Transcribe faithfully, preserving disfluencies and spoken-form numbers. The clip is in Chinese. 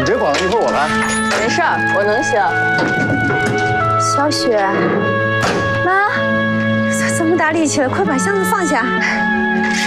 你别管了，一会儿我来。 没事儿，我能行。 小雪，妈，这么大力气了，快把箱子放下。